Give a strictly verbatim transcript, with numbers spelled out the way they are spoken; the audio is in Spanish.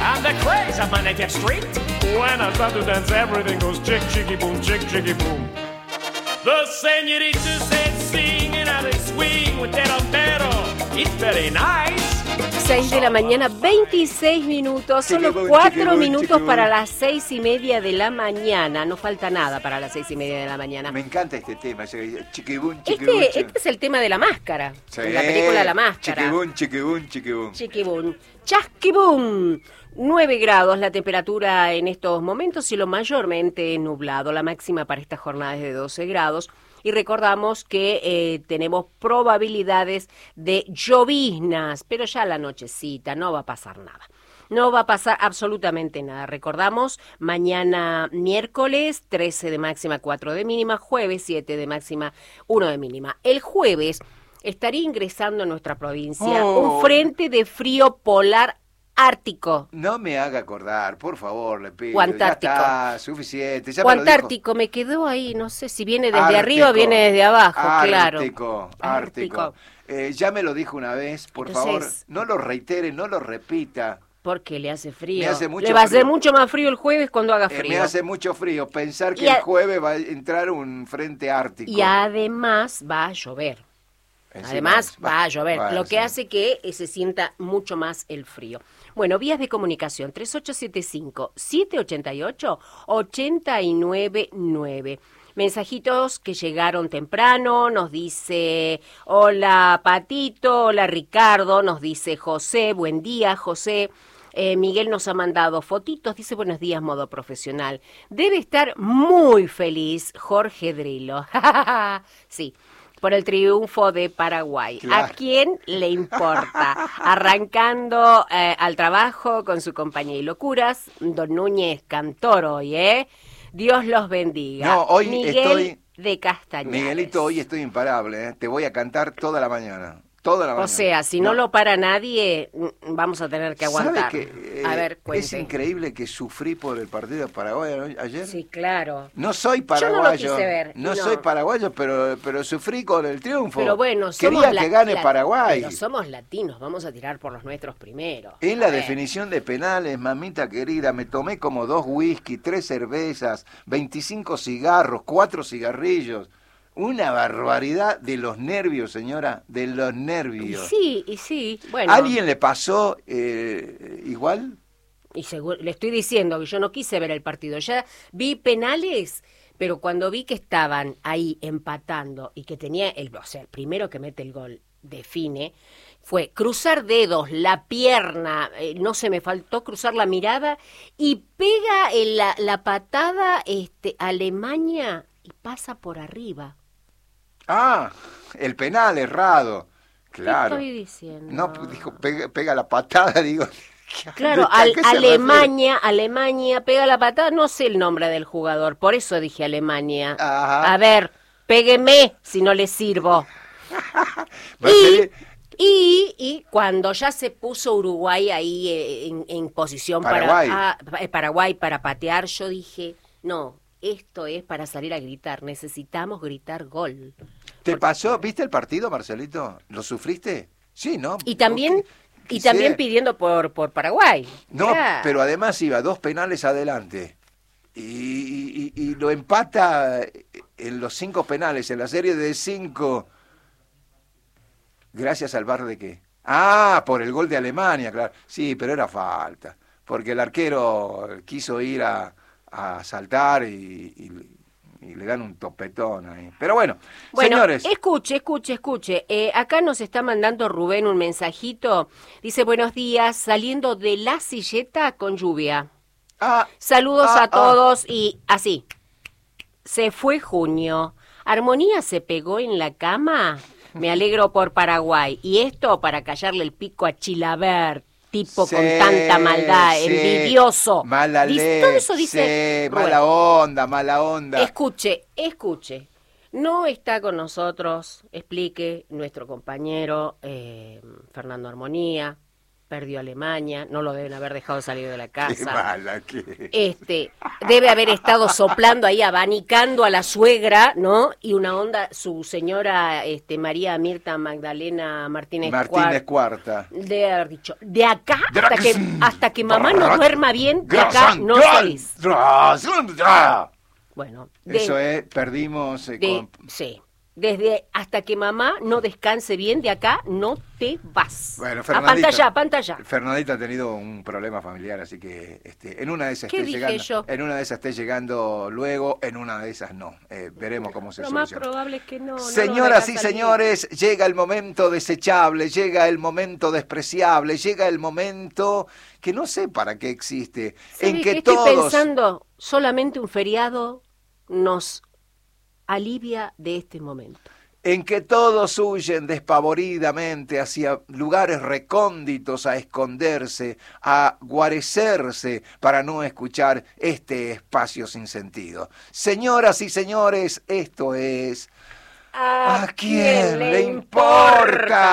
I'm the craze of my native street. When I start to dance, everything goes chick, chicky, boom, chick, chicky, boom. The señoritas, they sing and they swing with their ombero. It's very nice. seis de la mañana, veintiséis minutos, solo cuatro minutos para las seis y media de la mañana. No falta nada para las seis y media de la mañana. Me encanta este tema, chiquibún, chiquibún. Este, este es el tema de la máscara, sí, de la película La Máscara. Chiquibún, chiquibún, chiquibún. Chiquibún. Chasquibún. nueve grados la temperatura en estos momentos, cielo mayormente nublado. La máxima para esta jornada es de doce grados. Y recordamos que eh, tenemos probabilidades de lloviznas, pero ya a la nochecita no va a pasar nada. No va a pasar absolutamente nada. Recordamos, mañana miércoles, trece de máxima, cuatro de mínima, jueves, siete de máxima, uno de mínima. El jueves estaría ingresando a nuestra provincia oh. un frente de frío polar ártico. No me haga acordar, por favor, le pido. O antártico. Ya está, suficiente. Ya o me antártico, lo dijo. me quedó ahí, no sé si viene desde Ártico. arriba o viene desde abajo, Ártico, claro. Ártico, Ártico. ártico. Eh, ya me lo dijo una vez, por Entonces, favor, no lo reitere, no lo repita. Porque le hace frío. Me hace mucho le va a hacer frío. mucho más frío el jueves cuando haga Eh, frío. me hace mucho frío pensar que Y a- el jueves va a entrar un frente ártico. Y además va a llover. Encima, Además va a llover, va, lo que sí. hace que eh, se sienta mucho más el frío. Bueno, vías de comunicación, tres ocho siete cinco, siete ocho ocho, ocho nueve nueve. Mensajitos que llegaron temprano, nos dice, hola Patito, hola Ricardo, nos dice José, buen día José. Eh, Miguel nos ha mandado fotitos, dice buenos días, modo profesional. Debe estar muy feliz Jorge Drilo. Sí. Por el triunfo de Paraguay. Claro. ¿A quién le importa? Arrancando eh, al trabajo con su compañía y locuras, don Núñez Cantor hoy, ¿eh? Dios los bendiga. No, hoy Miguel estoy- de Castañares. Miguelito, hoy estoy imparable, ¿eh? Te voy a cantar toda la mañana. Toda la mañana. O sea, si no, lo para nadie, mm, vamos a tener que aguantar. ¿Sabe que, eh, a ver, es cuente. increíble que sufrí por el partido de Paraguay ¿no? ayer? Sí, claro. No soy Yo no lo paraguayo. quise ver, no. soy paraguayo, pero pero sufrí con el triunfo. Pero bueno, Quería somos la- que gane la- Paraguay. Pero somos latinos, vamos a tirar por los nuestros primero. En la A ver. definición de penales, mamita querida, me tomé como dos whisky, tres cervezas, veinticinco cigarros, cuatro cigarrillos. Una barbaridad de los nervios, señora, de los Y nervios. sí, y sí, bueno. ¿A ¿Alguien le pasó eh, igual? Y seguro, le estoy diciendo que yo no quise ver el partido. Ya vi penales, pero cuando vi que estaban ahí empatando y que tenía el, o sea, el primero que mete el gol define, fue cruzar dedos, la pierna, eh, no se me faltó cruzar la mirada y pega en la, la patada este, Alemania y pasa por arriba. Ah, el penal errado. Claro. ¿Qué estoy diciendo? No, pues, dijo, pega, pega la patada, digo. Claro, ¿a al- qué se Alemania, Alemania pega la patada, no sé el nombre del jugador, por eso dije Alemania. Ajá. A ver, pégueme si no le sirvo. refiere? Y, y, y cuando ya se puso Uruguay ahí eh, en, en posición Paraguay. para ah, pa- eh, Paraguay para patear, yo dije, no, esto es para salir a gritar, necesitamos gritar gol. ¿Te Porque- pasó? ¿Viste el partido, Marcelito? ¿Lo sufriste? Sí, ¿no? Y también, Porque- y quise- también pidiendo por, por Paraguay. No, Era- pero además iba dos penales adelante. Y, y- y lo empata en los cinco penales, en la serie de cinco. ¿Gracias al V A R de qué? Ah, por el gol de Alemania, claro. Sí, pero era falta. Porque el arquero quiso ir a, a saltar y, y- y le dan un topetón ahí. Pero bueno, Bueno, señores. escuche, escuche, escuche. Eh, acá nos está mandando Rubén un mensajito. Dice, buenos días, saliendo de la silleta con lluvia. Ah, Saludos ah, a todos y así. Se fue junio. Armonía se pegó en la cama. Me alegro por Paraguay. Y esto para callarle el pico a Chilaver, tipo sí, con tanta maldad, sí. envidioso. Mala Dice- ley. todo eso dice sí, Rubén. mala onda, mala onda. Escuche, escuche. No está con nosotros, explique, nuestro compañero eh, Fernando Armonía, perdió Alemania, no lo deben haber dejado salir de la casa. Qué mala que... Este, debe haber estado soplando ahí, abanicando a la suegra, ¿no? Y una onda, su señora este, María Mirta Magdalena Martínez, Martínez Cuart- Cuarta. debe haber dicho, de acá hasta que, hasta que mamá no duerma bien, de acá no salís. Bueno, de, Eso es, perdimos... eh, de- con... sí. Desde hasta que mamá no descanse bien, de acá no te vas. Bueno, a Fernandita, pantalla, a pantalla. Fernandita ha tenido un problema familiar, así que este, en una de esas ¿Qué esté dije llegando, yo? en una de esas esté llegando luego, en una de esas no. Eh, veremos cómo se Lo más soluciona. probable es que no. no nos Señoras deja y salir. señores, llega el momento desechable, llega el momento despreciable, llega el momento que no sé para qué existe, ¿Sabe en qué que estoy todos... pensando? Solamente un feriado nos alivia de este momento. en que todos huyen despavoridamente hacia lugares recónditos a esconderse, a guarecerse para no escuchar este espacio sin sentido. Señoras y señores, esto es... ¿A quién le importa?